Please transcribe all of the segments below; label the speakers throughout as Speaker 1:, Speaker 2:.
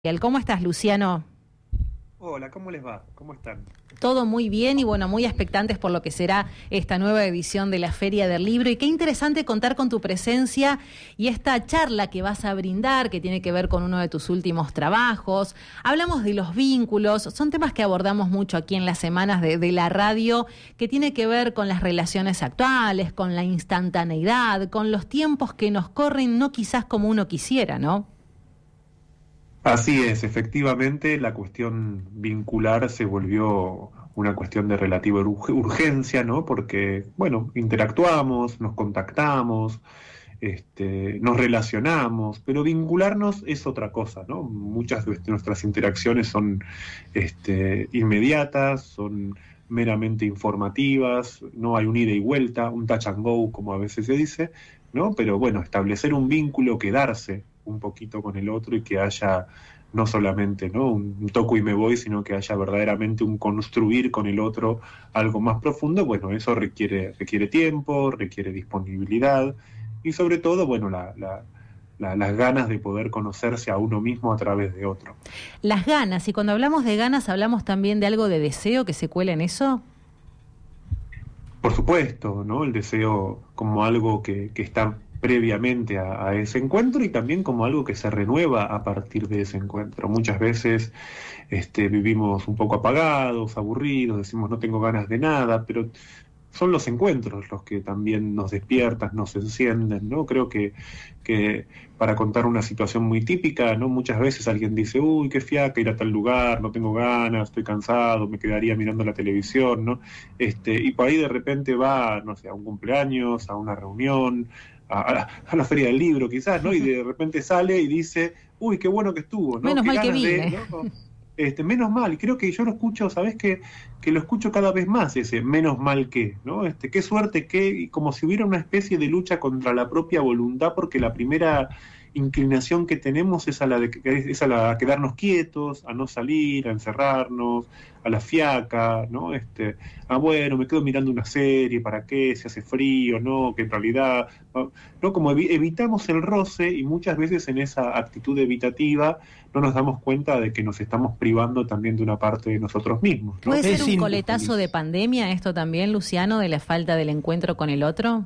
Speaker 1: ¿Cómo estás, Luciano?
Speaker 2: Hola, ¿cómo les va? ¿Cómo están?
Speaker 1: Todo muy bien y bueno, muy expectantes por lo que será esta nueva edición de la Feria del Libro. Y qué interesante contar con tu presencia y esta charla que vas a brindar, que tiene que ver con uno de tus últimos trabajos. Hablamos de los vínculos, son temas que abordamos mucho aquí en las semanas de la radio, que tiene que ver con las relaciones actuales, con la instantaneidad, con los tiempos que nos corren, no quizás como uno quisiera, ¿no?
Speaker 2: Así es, efectivamente la cuestión vincular se volvió una cuestión de relativa urgencia, ¿no? Porque, bueno, interactuamos, nos contactamos, nos relacionamos, pero vincularnos es otra cosa, ¿no? Muchas de nuestras interacciones son inmediatas, son meramente informativas, no hay un ida y vuelta, un touch and go, como a veces se dice, ¿no? Pero bueno, establecer un vínculo, quedarse un poquito con el otro y que haya no solamente, ¿no?, un toco y me voy, sino que haya verdaderamente un construir con el otro algo más profundo. Bueno, eso requiere tiempo, requiere disponibilidad y sobre todo, bueno, las ganas de poder conocerse a uno mismo a través de otro.
Speaker 1: Las ganas, y cuando hablamos de ganas, hablamos también de algo de deseo que se cuela en eso.
Speaker 2: Por supuesto, ¿no? El deseo como algo que está previamente a ese encuentro y también como algo que se renueva a partir de ese encuentro. Muchas veces vivimos un poco apagados, aburridos, decimos no tengo ganas de nada, pero son los encuentros los que también nos despiertan, nos encienden, ¿no? Creo que para contar una situación muy típica, ¿no? Muchas veces alguien dice, uy, qué fiaca ir a tal lugar, no tengo ganas, estoy cansado, me quedaría mirando la televisión, ¿no? Y por ahí de repente va, no sé, a un cumpleaños, a una reunión, a la feria del libro quizás, ¿no? Y de repente sale y dice, uy, qué bueno que estuvo, ¿no?
Speaker 1: Menos
Speaker 2: Qué
Speaker 1: mal que
Speaker 2: ganas
Speaker 1: vine.
Speaker 2: ¿no? Menos mal, creo que yo lo escucho, ¿sabés que lo escucho cada vez más ese menos mal que, ¿no? Qué suerte que, y como si hubiera una especie de lucha contra la propia voluntad, porque la primera inclinación que tenemos es a la quedarnos quietos, a no salir, a encerrarnos, a la fiaca, ¿no? Bueno, me quedo mirando una serie, ¿para qué? Si hace frío, ¿no? Que en realidad, ¿no? Como evitamos el roce y muchas veces en esa actitud evitativa no nos damos cuenta de que nos estamos privando también de una parte de nosotros mismos, ¿no?
Speaker 1: ¿Puede ser un coletazo de pandemia esto también, Luciano, de la falta del encuentro con el otro?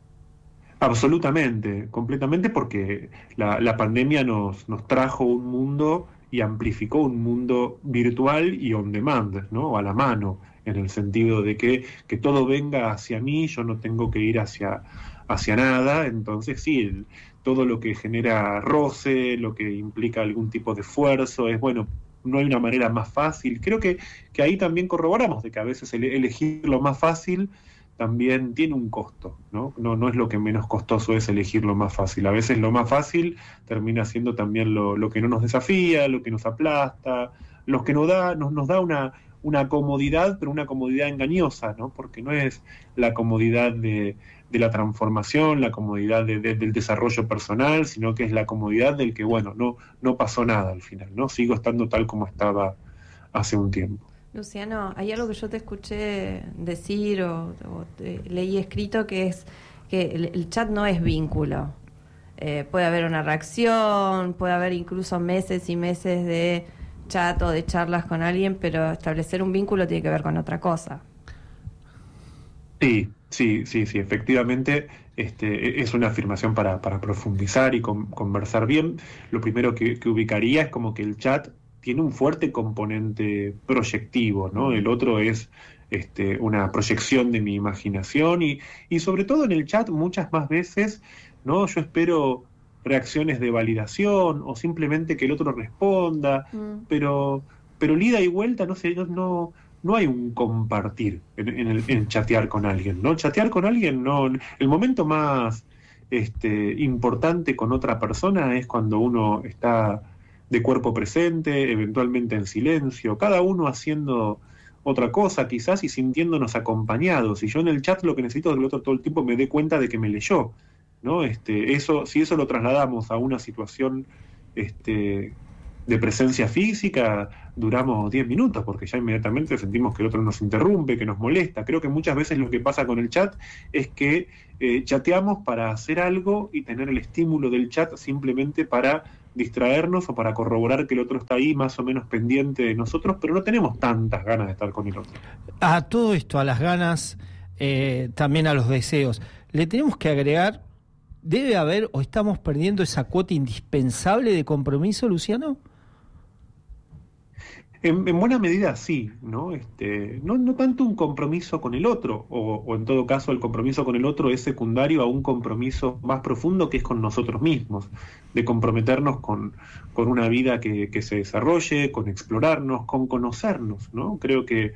Speaker 2: Absolutamente, completamente, porque la pandemia nos trajo un mundo y amplificó un mundo virtual y on demand, ¿no? A la mano, en el sentido de que todo venga hacia mí, yo no tengo que ir hacia nada. Entonces sí, todo lo que genera roce, lo que implica algún tipo de esfuerzo, es bueno, no hay una manera más fácil. Creo que ahí también corroboramos de que a veces elegir lo más fácil también tiene un costo, ¿no? No es lo que menos costoso es elegir lo más fácil. A veces lo más fácil termina siendo también lo que no nos desafía, lo que nos aplasta, lo que nos da una comodidad, pero una comodidad engañosa, ¿no? Porque no es la comodidad de la transformación, la comodidad del desarrollo personal, sino que es la comodidad del que, bueno, no pasó nada al final, ¿no? Sigo estando tal como estaba hace un tiempo.
Speaker 3: Luciano, hay algo que yo te escuché decir o leí escrito, que es que el chat no es vínculo. Puede haber una reacción, puede haber incluso meses y meses de chat o de charlas con alguien, pero establecer un vínculo tiene que ver con otra cosa.
Speaker 2: Sí, efectivamente, es una afirmación para profundizar y conversar bien. Lo primero que ubicaría es como que el chat tiene un fuerte componente proyectivo, ¿no? El otro es una proyección de mi imaginación y sobre todo en el chat muchas más veces, ¿no? Yo espero reacciones de validación o simplemente que el otro responda, pero el ida y vuelta, no sé, no hay un compartir en chatear con alguien, ¿no? Chatear con alguien, no, el momento más importante con otra persona es cuando uno está de cuerpo presente, eventualmente en silencio, cada uno haciendo otra cosa quizás y sintiéndonos acompañados. Y yo en el chat lo que necesito es que el otro todo el tiempo me dé cuenta de que me leyó, ¿no? Si eso lo trasladamos a una situación de presencia física, duramos 10 minutos, porque ya inmediatamente sentimos que el otro nos interrumpe, que nos molesta. Creo que muchas veces lo que pasa con el chat es que chateamos para hacer algo y tener el estímulo del chat simplemente para distraernos o para corroborar que el otro está ahí más o menos pendiente de nosotros, pero no tenemos tantas ganas de estar con el otro.
Speaker 4: A todo esto, a las ganas, también a los deseos, le tenemos que agregar, ¿debe haber o estamos perdiendo esa cuota indispensable de compromiso, Luciano?
Speaker 2: En buena medida sí, ¿no? No tanto un compromiso con el otro, o en todo caso el compromiso con el otro es secundario a un compromiso más profundo que es con nosotros mismos, de comprometernos con una vida que se desarrolle, con explorarnos, con conocernos, ¿no? Creo que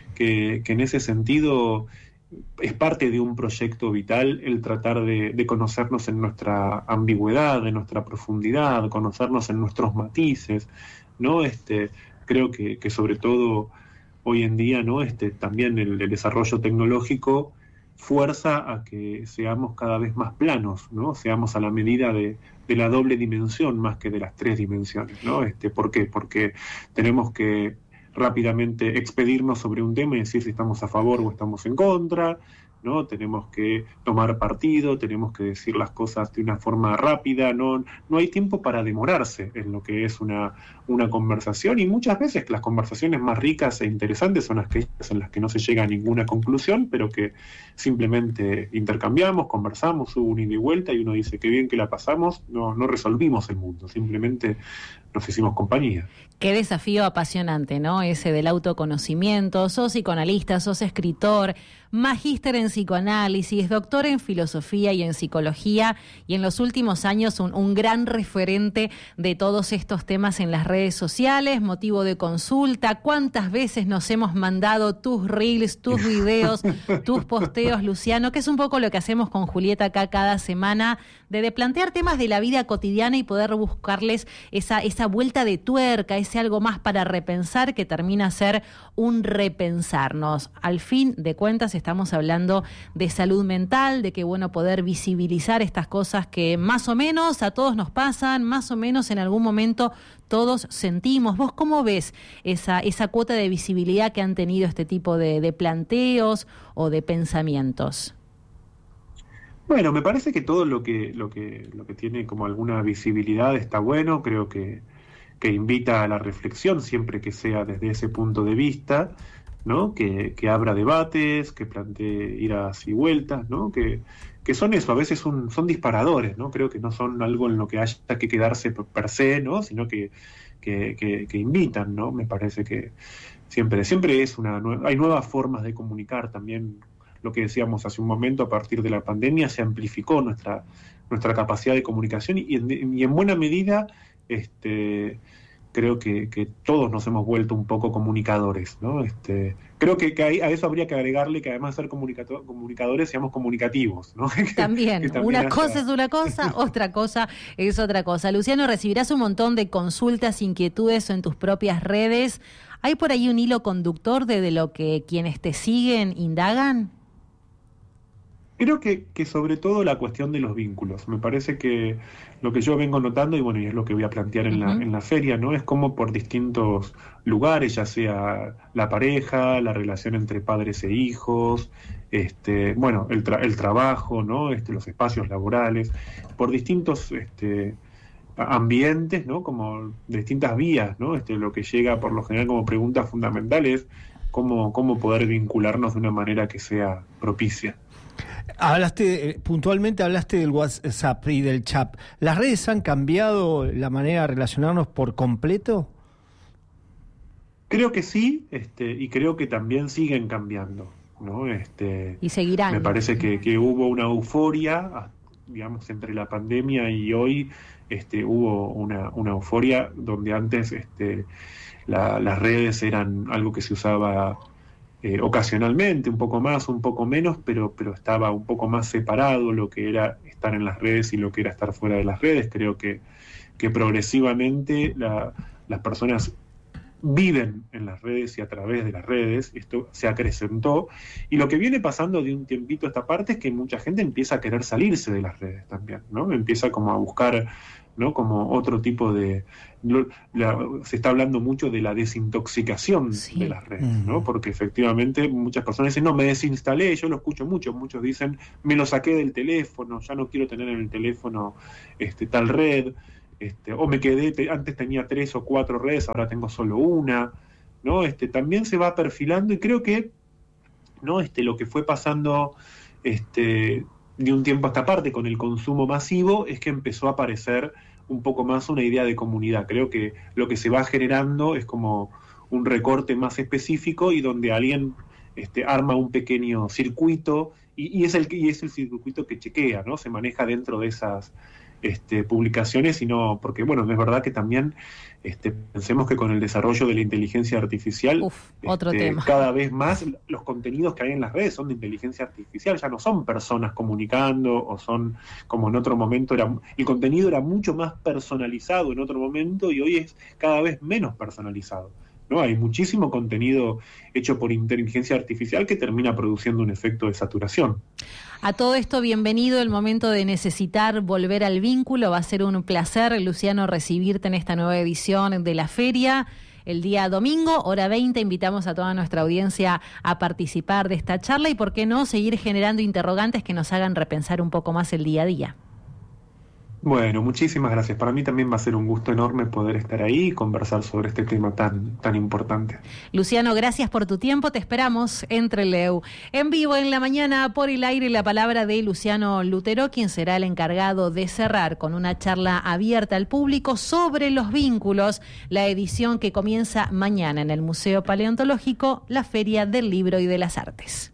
Speaker 2: en ese sentido es parte de un proyecto vital el tratar de conocernos en nuestra ambigüedad, en nuestra profundidad, conocernos en nuestros matices, ¿no? Creo que sobre todo hoy en día, ¿no? También el desarrollo tecnológico fuerza a que seamos cada vez más planos, ¿no? Seamos a la medida de la doble dimensión más que de las tres dimensiones, ¿no? ¿Por qué? Porque tenemos que rápidamente expedirnos sobre un tema y decir si estamos a favor o estamos en contra, ¿no? Tenemos que tomar partido, tenemos que decir las cosas de una forma rápida, no hay tiempo para demorarse en lo que es una conversación, y muchas veces las conversaciones más ricas e interesantes son aquellas en las que no se llega a ninguna conclusión, pero que simplemente intercambiamos, conversamos, hubo un ida y vuelta y uno dice qué bien que la pasamos, no resolvimos el mundo, simplemente nos hicimos compañía.
Speaker 1: Qué desafío apasionante, ¿no? Ese del autoconocimiento. Sos psicoanalista, sos escritor, magíster en psicoanálisis, doctor en filosofía y en psicología, y en los últimos años un gran referente de todos estos temas en las redes sociales, motivo de consulta. ¿Cuántas veces nos hemos mandado tus reels, tus videos, tus posteos, Luciano? Que es un poco lo que hacemos con Julieta acá cada semana, de plantear temas de la vida cotidiana y poder buscarles esa vuelta de tuerca, ese algo más para repensar que termina a ser un repensarnos. Al fin de cuentas estamos hablando de salud mental, de que bueno poder visibilizar estas cosas que más o menos a todos nos pasan, más o menos en algún momento todos sentimos. ¿Vos cómo ves esa cuota de visibilidad que han tenido este tipo de planteos o de pensamientos?
Speaker 2: Bueno, me parece que todo lo que tiene como alguna visibilidad está bueno, creo que invita a la reflexión siempre que sea desde ese punto de vista, ¿no? Que abra debates, que plantee idas y vueltas, ¿no? Que son eso, a veces son disparadores, ¿no? Creo que no son algo en lo que haya que quedarse per se, ¿no? Sino que invitan, ¿no? Me parece que siempre es hay nuevas formas de comunicar también. Lo que decíamos hace un momento, a partir de la pandemia se amplificó nuestra capacidad de comunicación y en buena medida creo que todos nos hemos vuelto un poco comunicadores, ¿no? Creo que a eso habría que agregarle que además de ser comunicadores seamos comunicativos, ¿no?
Speaker 1: También, una cosa es una cosa, otra cosa es otra cosa. Luciano, recibirás un montón de consultas, inquietudes en tus propias redes. ¿Hay por ahí un hilo conductor de lo que quienes te siguen indagan?
Speaker 2: Creo que sobre todo la cuestión de los vínculos. Me parece que lo que yo vengo notando, y es lo que voy a plantear en la feria, ¿no? Es como por distintos lugares, ya sea la pareja, la relación entre padres e hijos, el trabajo, ¿no? Los espacios laborales, por distintos ambientes, ¿no? Como de distintas vías, ¿no? Lo que llega por lo general como pregunta fundamental es cómo poder vincularnos de una manera que sea propicia.
Speaker 4: Puntualmente hablaste del WhatsApp y del chat. ¿Las redes han cambiado la manera de relacionarnos por completo?
Speaker 2: Creo que sí, y creo que también siguen cambiando, ¿no?
Speaker 1: Y seguirán.
Speaker 2: Me parece que hubo una euforia, digamos, entre la pandemia y hoy, hubo una euforia donde antes las redes eran algo que se usaba ocasionalmente, un poco más, un poco menos, pero estaba un poco más separado lo que era estar en las redes y lo que era estar fuera de las redes. Creo que progresivamente las personas viven en las redes y a través de las redes, esto se acrecentó, y lo que viene pasando de un tiempito a esta parte es que mucha gente empieza a querer salirse de las redes también, ¿no? Empieza como a buscar, ¿no? Como otro tipo de... se está hablando mucho de la desintoxicación de las redes, ¿no? Porque efectivamente muchas personas dicen, no, me desinstalé, yo lo escucho mucho, muchos dicen, me lo saqué del teléfono, ya no quiero tener en el teléfono tal red. o me quedé, antes tenía 3 o 4 redes, ahora tengo solo una, ¿no? También se va perfilando y creo que, ¿no? Lo que fue pasando de un tiempo a esta parte con el consumo masivo es que empezó a aparecer un poco más una idea de comunidad. Creo que lo que se va generando es como un recorte más específico y donde alguien arma un pequeño circuito y es el circuito que chequea, ¿no? Se maneja dentro de esas publicaciones, sino porque, bueno, es verdad que también pensemos que con el desarrollo de la inteligencia artificial,
Speaker 1: otro tema.
Speaker 2: Cada vez más los contenidos que hay en las redes son de inteligencia artificial, ya no son personas comunicando o son como en otro momento, el contenido era mucho más personalizado en otro momento y hoy es cada vez menos personalizado, ¿no? Hay muchísimo contenido hecho por inteligencia artificial que termina produciendo un efecto de saturación.
Speaker 1: A todo esto, bienvenido el momento de necesitar volver al vínculo. Va a ser un placer, Luciano, recibirte en esta nueva edición de la feria. El día domingo, hora 20, invitamos a toda nuestra audiencia a participar de esta charla y, por qué no, seguir generando interrogantes que nos hagan repensar un poco más el día a día.
Speaker 2: Bueno, muchísimas gracias. Para mí también va a ser un gusto enorme poder estar ahí y conversar sobre este tema tan importante.
Speaker 1: Luciano, gracias por tu tiempo. Te esperamos en Trelew. En vivo en la mañana, por el aire, la palabra de Luciano Lutero, quien será el encargado de cerrar con una charla abierta al público sobre los vínculos, la edición que comienza mañana en el Museo Paleontológico, la Feria del Libro y de las Artes.